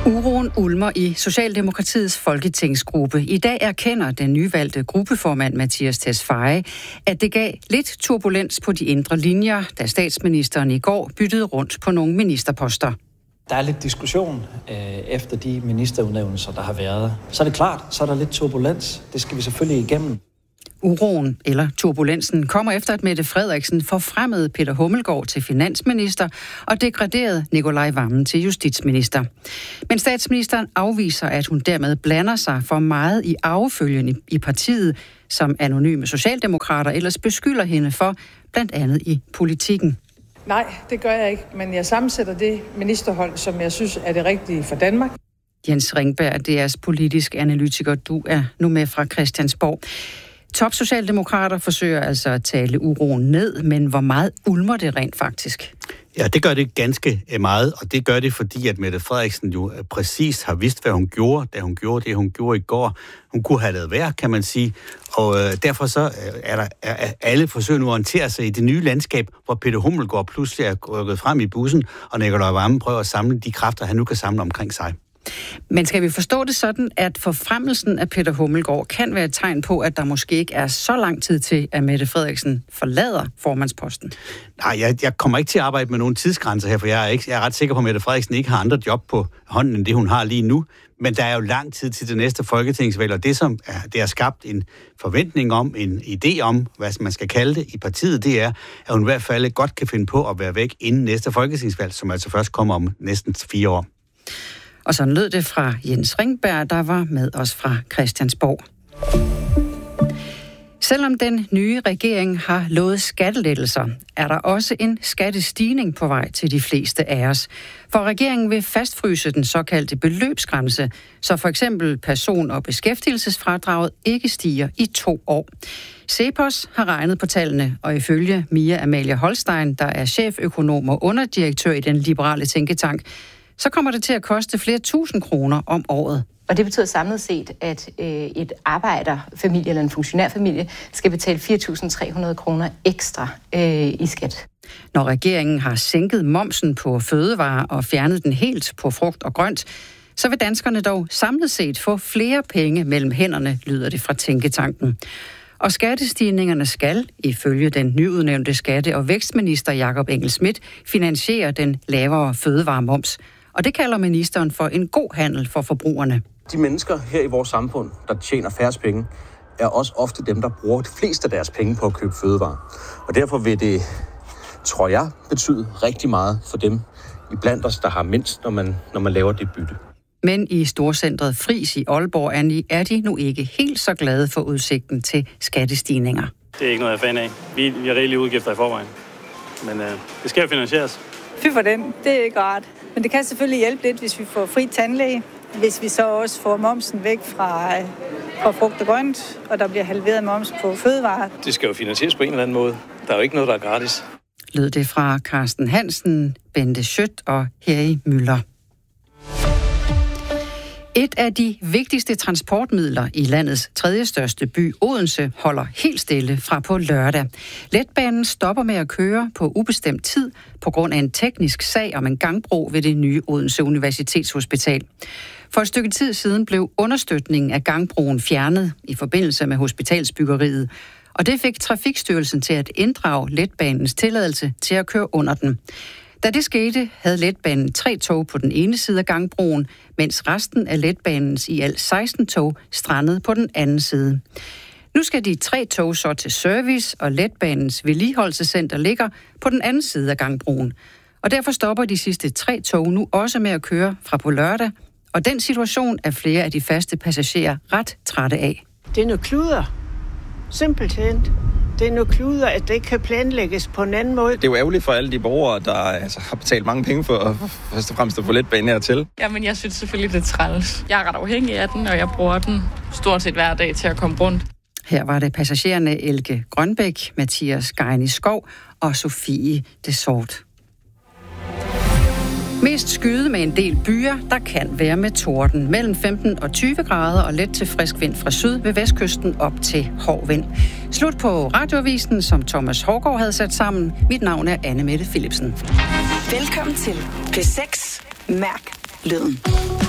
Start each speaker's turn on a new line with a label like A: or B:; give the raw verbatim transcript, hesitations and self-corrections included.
A: Uroen ulmer i Socialdemokratiets folketingsgruppe. I dag erkender den nyvalgte gruppeformand Mattias Tesfaye, at det gav lidt turbulens på de indre linjer, da statsministeren i går byttede rundt på nogle ministerposter.
B: Der er lidt diskussion øh, efter de ministerudnævnelser, der har været. Så er det klart, så er der lidt turbulens. Det skal vi selvfølgelig igennem.
A: Uroen, eller turbulensen, kommer efter, at Mette Frederiksen forfremmede Peter Hummelgaard til finansminister og degraderede Nicolai Wammen til justitsminister. Men statsministeren afviser, at hun dermed blander sig for meget i arvefølgen i partiet, som anonyme socialdemokrater ellers beskylder hende for, blandt andet i politikken.
C: Nej, det gør jeg ikke, men jeg sammensætter det ministerhold, som jeg synes er det rigtige for Danmark.
A: Jens Ringberg, D R's politisk analytiker, du er nu med fra Christiansborg. Top socialdemokrater forsøger altså at tale uroen ned, men hvor meget ulmer det rent faktisk?
D: Ja, det gør det ganske meget, og det gør det, fordi at Mette Frederiksen jo præcis har vidst, hvad hun gjorde, da hun gjorde det, hun gjorde i går. Hun kunne have lavet være, kan man sige, og øh, derfor så er der er alle forsøger nu at orientere sig i det nye landskab, hvor Peter Hummelgaard pludselig er rykket frem i bussen, og Nicolai Wammen prøver at samle de kræfter, han nu kan samle omkring sig.
A: Men skal vi forstå det sådan, at forfremmelsen af Peter Hummelgaard kan være et tegn på, at der måske ikke er så lang tid til, at Mette Frederiksen forlader formandsposten?
D: Nej, jeg, jeg kommer ikke til at arbejde med nogen tidsgrænser her, for jeg er, ikke, jeg er ret sikker på, at Mette Frederiksen ikke har andre job på hånden, end det hun har lige nu. Men der er jo lang tid til det næste folketingsvalg, og det, som er, det har skabt en forventning om, en idé om, hvad man skal kalde det i partiet, det er, at hun i hvert fald godt kan finde på at være væk inden næste folketingsvalg, som altså først kommer om næsten fire år.
A: Og sådan lød det fra Jens Ringberg, der var med os fra Christiansborg. Selvom den nye regering har lovet skattelettelser, er der også en skattestigning på vej til de fleste af os. For regeringen vil fastfryse den såkaldte beløbsgrænse, så for eksempel person- og beskæftigelsesfradraget ikke stiger i to år. Cepos har regnet på tallene, og ifølge Mia Amalie Holstein, der er cheføkonom og underdirektør i den liberale tænketank, så kommer det til at koste flere tusind kroner om året.
E: Og det betyder samlet set, at øh, et arbejderfamilie eller en funktionærfamilie skal betale fire tusind tre hundrede kroner ekstra øh, i skat.
A: Når regeringen har sænket momsen på fødevarer og fjernet den helt på frugt og grønt, så vil danskerne dog samlet set få flere penge mellem hænderne, lyder det fra tænketanken. Og skattestigningerne skal, ifølge den nyudnævnte skatte- og vækstminister Jakob Engel-Schmidt, finansiere den lavere fødevaremoms. Og det kalder ministeren for en god handel for forbrugerne.
F: De mennesker her i vores samfund, der tjener færrest penge, er også ofte dem, der bruger de fleste af deres penge på at købe fødevarer. Og derfor vil det, tror jeg, betyde rigtig meget for dem iblandt os, der har mindst, når man, når man laver det bytte.
A: Men i storcentret Friis i Aalborg er de nu ikke helt så glade for udsigten til skattestigninger.
G: Det er ikke noget, jeg er fan af. Vi, vi har rigelige udgifter i forvejen. Men øh, det skal jo finansieres.
H: Fy for den. Det er ikke rart. Men det kan selvfølgelig hjælpe lidt, hvis vi får fri tandlæge. Hvis vi så også får momsen væk fra, fra frugt og grønt, og der bliver halveret moms på fødevarer.
G: Det skal jo finansieres på en eller anden måde. Der er jo ikke noget, der er gratis.
A: Lød det fra Carsten Hansen, Bente Schødt og Harry Møller. Et af de vigtigste transportmidler i landets tredje største by, Odense, holder helt stille fra på lørdag. Letbanen stopper med at køre på ubestemt tid på grund af en teknisk sag om en gangbro ved det nye Odense Universitetshospital. For et stykke tid siden blev understøtningen af gangbroen fjernet i forbindelse med hospitalsbyggeriet, og det fik Trafikstyrelsen til at inddrage letbanens tilladelse til at køre under den. Da det skete, havde letbanen tre tog på den ene side af gangbroen, mens resten af letbanens i alt seksten tog strandede på den anden side. Nu skal de tre tog så til service, og letbanens vedligeholdelsescenter ligger på den anden side af gangbroen. Og derfor stopper de sidste tre tog nu også med at køre fra på lørdag, og den situation er flere af de faste passagerer ret trætte af.
I: Det er noget kluder. Simpelthen. Det er noget kluder, at det ikke kan planlægges på en anden måde.
J: Det er jo ærgerligt for alle de borgere, der altså, har betalt mange penge for først og fremmest at få letbanen hertil.
K: Jamen, jeg synes selvfølgelig, det er træls. Jeg er ret afhængig af den, og jeg bruger den stort set hver dag til at komme rundt.
A: Her var det passagererne Elke Grønbæk, Mathias Geini Skov og Sofie Desort. Mest skyde med en del byer, der kan være med torden. Mellem femten og tyve grader og let til frisk vind fra syd ved vestkysten op til hård vind. Slut på radioavisen, som Thomas Hårgaard havde sat sammen. Mit navn er Anne Mette Philipsen.
L: Velkommen til P seks. Mærk lyden.